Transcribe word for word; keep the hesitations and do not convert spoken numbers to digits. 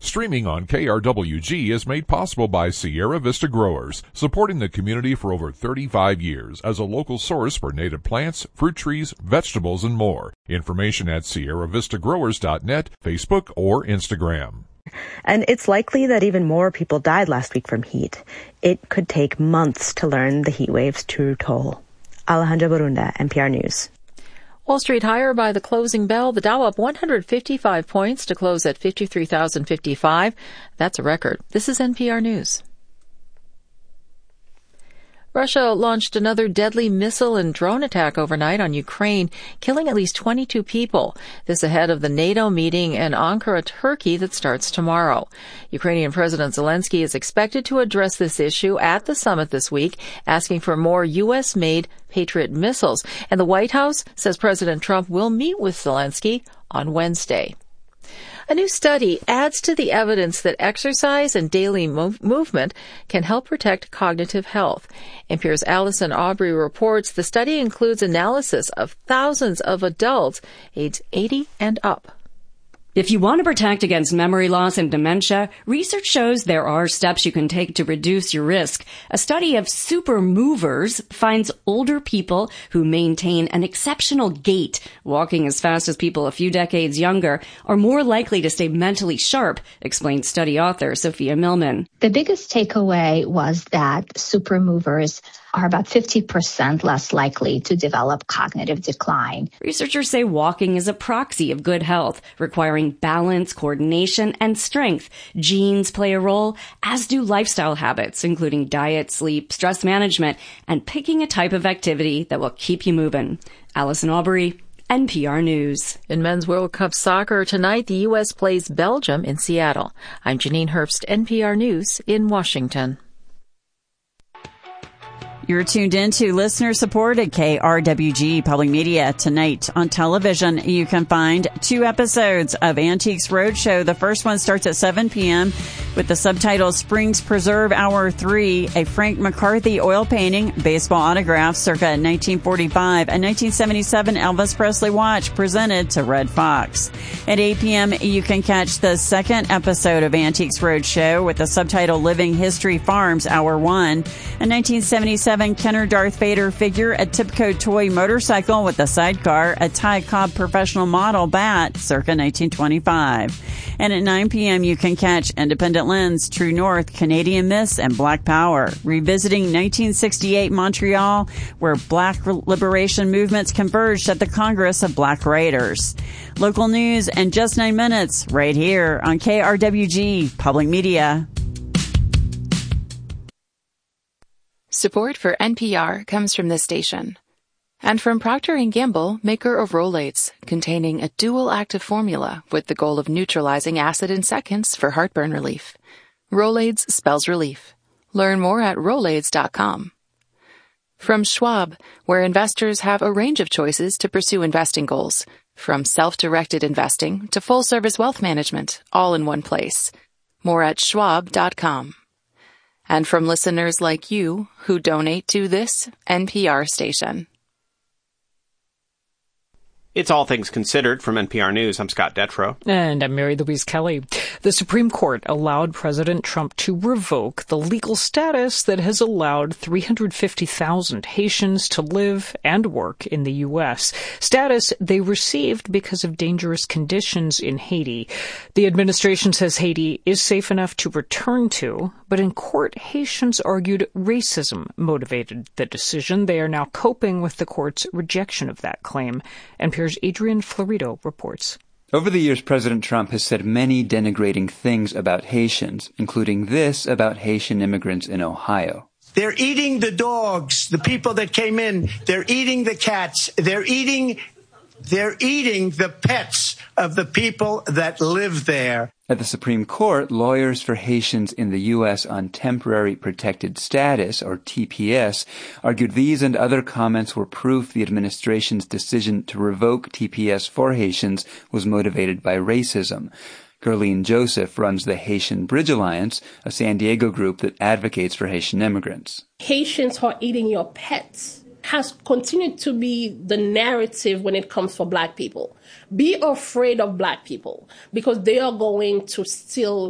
Streaming on K R W G is made possible by Sierra Vista Growers, supporting the community for over thirty-five years as a local source for native plants, fruit trees, vegetables, and more. Information at sierra vista growers dot net, Facebook, or Instagram. And it's likely that even more people died last week from heat. It could take months to learn the heat wave's true toll. Alejandra Borunda, N P R News. Wall Street higher by the closing bell. The Dow up one hundred fifty-five points to close at fifty-three thousand fifty-five. That's a record. This is N P R News. Russia launched another deadly missile and drone attack overnight on Ukraine, killing at least twenty-two people. This ahead of the NATO meeting in Ankara, Turkey, that starts tomorrow. Ukrainian President Zelensky is expected to address this issue at the summit this week, asking for more U S-made Patriot missiles. And the White House says President Trump will meet with Zelensky on Wednesday. A new study adds to the evidence that exercise and daily mov- movement can help protect cognitive health. N P R's Allison Aubrey reports the study includes analysis of thousands of adults aged eighty and up. If you want to protect against memory loss and dementia, research shows there are steps you can take to reduce your risk. A study of super movers finds older people who maintain an exceptional gait, walking as fast as people a few decades younger, are more likely to stay mentally sharp, explains study author Sophia Millman. The biggest takeaway was that super movers are about fifty percent less likely to develop cognitive decline. Researchers say walking is a proxy of good health, requiring balance, coordination, and strength. Genes play a role, as do lifestyle habits, including diet, sleep, stress management, and picking a type of activity that will keep you moving. Allison Aubrey, N P R News. In Men's World Cup soccer tonight, the U S plays Belgium in Seattle. I'm Janine Herbst, N P R News in Washington. You're tuned in to listener-supported K R W G Public Media. Tonight on television, you can find two episodes of Antiques Roadshow. The first one starts at seven p.m. with the subtitle Springs Preserve Hour three, a Frank McCarthy oil painting, baseball autograph circa nineteen forty-five, a nineteen seventy-seven Elvis Presley watch presented to Red Fox. At eight p.m., you can catch the second episode of Antiques Roadshow with the subtitle Living History Farms Hour one, a nineteen seventy-seven Kenner Darth Vader figure, a Tipco toy motorcycle with a sidecar, a Ty Cobb professional model bat circa nineteen twenty-five. And at nine p.m. you can catch Independent Lens, True North, Canadian Miss, and Black Power, revisiting nineteen sixty-eight Montreal, where Black liberation movements converged at the Congress of Black Writers. Local news in just nine minutes, right here on K R W G Public Media. Support for N P R comes from this station. And from Procter and Gamble, maker of Rolaids, containing a dual active formula with the goal of neutralizing acid in seconds for heartburn relief. Rolaids spells relief. Learn more at rolaids dot com. From Schwab, where investors have a range of choices to pursue investing goals, from self-directed investing to full-service wealth management, all in one place. More at schwab dot com. And from listeners like you who donate to this N P R station. It's All Things Considered from N P R News. I'm Scott Detrow. And I'm Mary Louise Kelly. The Supreme Court allowed President Trump to revoke the legal status that has allowed three hundred fifty thousand Haitians to live and work in the U S, status they received because of dangerous conditions in Haiti. The administration says Haiti is safe enough to return to, but in court, Haitians argued racism motivated the decision. They are now coping with the court's rejection of that claim. N P R's Adrian Florido reports. Over the years, President Trump has said many denigrating things about Haitians, including this about Haitian immigrants in Ohio. They're eating the dogs, the people that came in. They're eating the cats. They're eating, they're eating the pets of the people that live there. At the Supreme Court, lawyers for Haitians in the U S on Temporary Protected Status, or T P S, argued these and other comments were proof the administration's decision to revoke T P S for Haitians was motivated by racism. Gerlene Joseph runs the Haitian Bridge Alliance, a San Diego group that advocates for Haitian immigrants. Haitians who are eating your pets has continued to be the narrative when it comes for black people. Be afraid of black people because they are going to steal